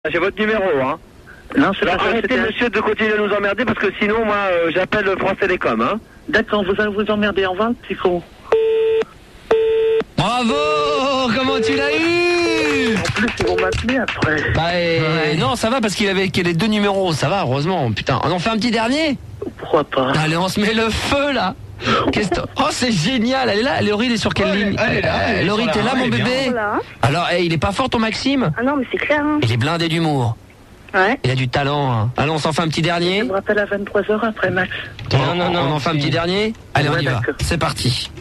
J'ai votre numéro, hein. Non, c'est pas ça. Arrêtez, monsieur, de continuer à nous emmerder parce que sinon, moi, j'appelle France Télécom, hein. D'accord, vous allez vous emmerder. Au revoir, petit con. Bravo! Comment tu l'as eu? En plus, ils vont m'appeler après. Bah, non, ça va parce qu'il avait les deux numéros. Ça va, heureusement. Putain, on en fait un petit dernier? Pourquoi pas? Allez, on se met le feu, là. Oh, c'est génial. Elle est là. Laurie, elle est sur quelle ligne? Elle est là. Laurie, t'es là, mon bébé? Voilà. Alors, il est pas fort, ton Maxime? Ah non, mais c'est clair, hein. Il est blindé d'humour. Ouais. Il a du talent, hein. Allez, on s'en fait un petit dernier? Je me rappelle à 23h après, Max. Non. On en fait un petit dernier? Allez, on y va. D'accord. C'est parti.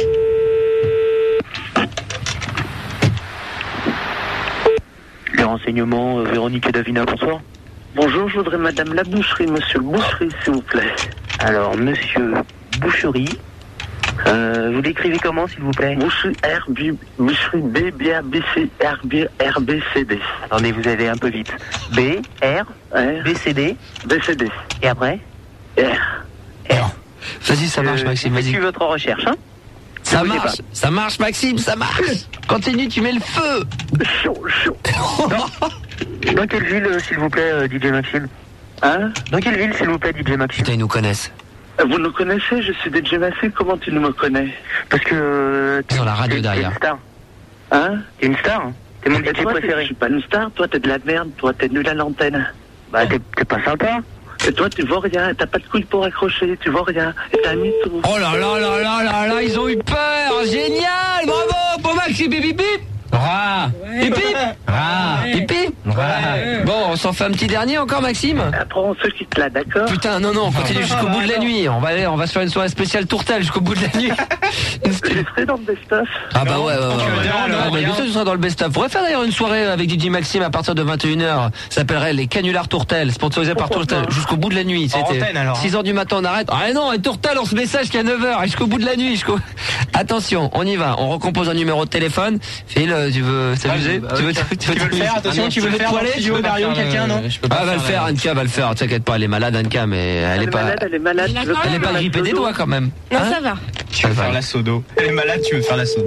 Les renseignements, Véronique et Davina, bonsoir. Bonjour, je voudrais madame la boucherie, monsieur le boucherie, s'il vous plaît. Alors, monsieur Boucherie, vous l'écrivez comment, s'il vous plaît? Boucherie boucherie B, B, A, B, C, R, B, R, B, C, D. Attendez, vous allez un peu vite. B, R, B, C, D. B, C, D. Et après? R. Vas-y, ça marche, Maxime, vas-y. Suivez votre recherche, hein? Ça marche, Maxime, ça marche. Continue, tu mets le feu. Chaud. Dans quelle ville, s'il vous plaît, DJ Maxime? Hein? Dans quelle ville, s'il vous plaît, DJ Maxime? Putain, ils nous connaissent. Vous nous connaissez? Je suis DJ Maxime, comment tu me connais? Parce que... Ils ont la radio derrière. T'es une star. Hein? T'es une star? T'es mon DJ préféré. Je suis pas une star, toi t'es de la merde, toi t'es nul à l'antenne. Bah t'es pas sympa. Et toi tu vois rien, t'as pas de couilles pour accrocher, tu vois rien. Et t'as mis tout. Oh là là, ils ont eu peur. Génial, bravo pour Maxime, bip bip bip. Pipi. Bon, on s'en fait un petit dernier encore, Maxime? Après on se quitte là, d'accord? Putain, non, on continue jusqu'au bout de la nuit. On va se faire une soirée spéciale tourtelle jusqu'au bout de la nuit. Je serai dans le best-of. Ah bah ouais. Bien sûr, tu seras dans le best-of. On pourrait faire d'ailleurs une soirée avec DJ Maxime à partir de 21h. Ça s'appellerait les Canulars Tourtelles, sponsorisé par Tourtel, jusqu'au bout de la nuit. C'était 6h du matin, on arrête. Ah non, et Tourtel, on se met ça jusqu'à 9h, jusqu'au bout de la nuit. Attention, on y va. On recompose un numéro de téléphone. Phil, tu veux s'amuser? Tu veux le faire? Attention, tu veux le faire? Tu veux Dario, quelqu'un, non? Ah, va le faire, Anka va le faire. T'inquiète pas, elle est malade, Anka, mais elle est pas. Elle est malade. Elle est pas grippée des doigts quand même. Non, ça va. Tu veux faire la sodo. Elle est malade, tu veux faire la sodo.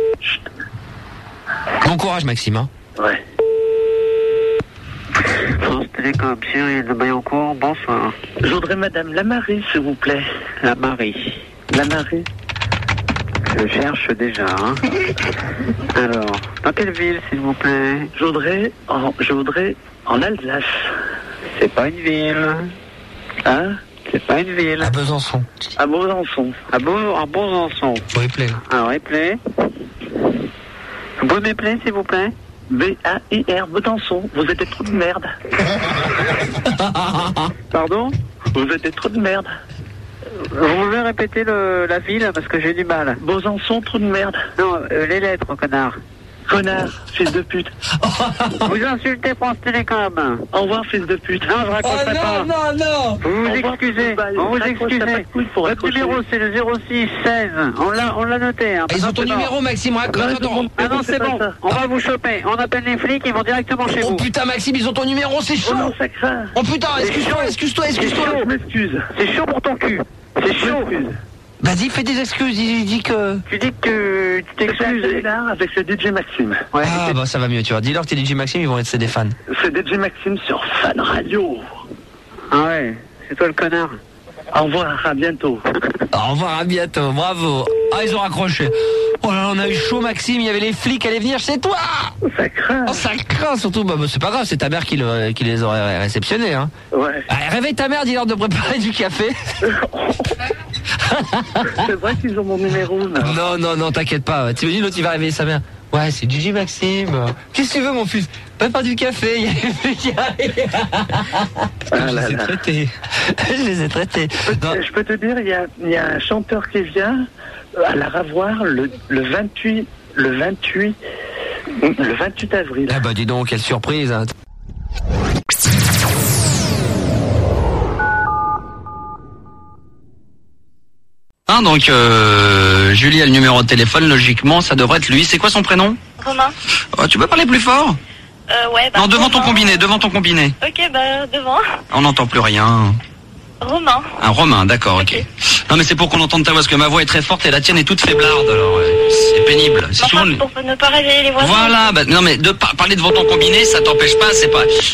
Bon courage, Maxime. Hein. Ouais. France Télécom, Cyril de Bayancourt, bonsoir. Je voudrais madame Lamarie, s'il vous plaît. Lamarie. Je cherche déjà, hein. Alors, dans quelle ville, s'il vous plaît? Je voudrais en Alsace. C'est pas une ville. Hein? C'est pas une ville. À Besançon. À Besançon. À Besançon. Replay. Alors, replay. Vous pouvez m'appeler, s'il vous plaît? B-A-I-R, Besançon. Vous êtes des trous de merde. Pardon? Vous êtes des trous de merde. Vous pouvez répéter la ville parce que j'ai du mal. Besançon, trou de merde. Non, les lettres, connard. Connard, fils de pute. Vous insultez France Télécom. Au revoir, fils de pute. Non, je raconterai pas. Non. Vous vous excusez. Votre numéro, c'est le 06 16. On l'a noté. Hein, Ils ont ton numéro, Maxime. Attends. Ah non, c'est bon. On va vous choper. On appelle les flics, ils vont directement chez vous. Oh putain, Maxime, ils ont ton numéro, c'est chaud. Oh non, ça craint. Oh putain, excuse-toi. Je m'excuse. C'est chaud pour ton cul. C'est chaud. Vas-y, fais des excuses, dis que... Tu dis que tu t'excuses là avec le DJ Maxime. Ouais, ah bah ça va mieux, tu vois. Dis-leur que t'es DJ Maxime, ils vont être des fans. C'est DJ Maxime sur Fan Radio. Ah ouais, c'est toi le connard. Au revoir, à bientôt. Au revoir, à bientôt, bravo. Ah, ils ont raccroché. Oh là, on a eu chaud, Maxime, il y avait les flics qui allaient venir chez toi. Ça craint. Oh, ça craint, surtout, bah c'est pas grave, c'est ta mère qui les aurait réceptionnés, hein. Ouais. Allez, réveille ta mère, dis-leur de préparer du café. C'est vrai qu'ils ont mon numéro, là. Non, t'inquiète pas. T'imagines, l'autre, il va réveiller sa mère. Ouais, c'est DJ Maxime. Qu'est-ce que tu veux, mon fils? Prépare du café, il y a les flics qui arrivent. Je les ai traités. Je peux te dire, il y a un chanteur qui vient à la Ravoire le 28 avril. Ah bah dis donc, quelle surprise. Hein. Donc Julie a le numéro de téléphone, logiquement ça devrait être lui. C'est quoi son prénom? Romain. Oh, tu peux parler plus fort? Ouais, bah... Non, devant ton combiné. Ok, bah devant. On n'entend plus rien. Romain. Un Romain, d'accord, ok. Non mais c'est pour qu'on entende ta voix, parce que ma voix est très forte et la tienne est toute faiblarde, alors c'est pénible. C'est souvent... Pour ne pas réveiller les voisins. Voilà, non mais de parler devant ton combiné, ça t'empêche pas, c'est pas...